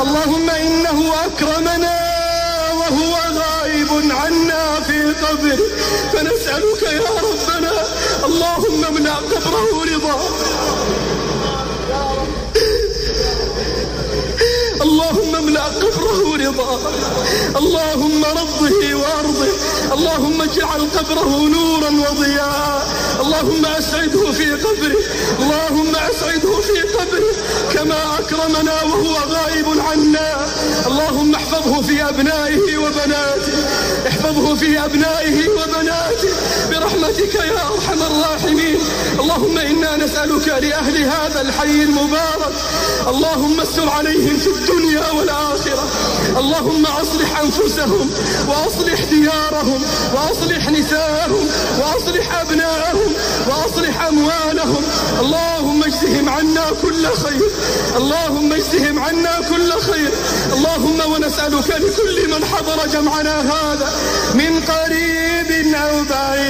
اللهم إنه أكرمنا وهو غائب عنا في قبره، فنسألك يا ربنا اللهم املأ قبره رضا، اللهم املأ قبره رضا، اللهم رضه وارضه، اللهم اجعل قبره نورا وضياء، اللهم اسعده في قبره، اللهم اسعده في قبره كما اكرمنا وهو غائب عنا. اللهم احفظه في ابنائه وبناته، احفظه في ابنائه وبناته برحمتك يا ارحم الراحمين. اللهم انا نسألك لأهل هذا الحي المبارك اللهم استر عليهم في الدنيا والآخرة، اللهم أصلح أنفسهم وأصلح ديارهم وأصلح نساءهم وأصلح أبناءهم وأصلح أموالهم، اللهم اجزهم عنا كل خير، اللهم اجزهم عنا كل خير. اللهم ونسألك لكل من حضر جمعنا هذا من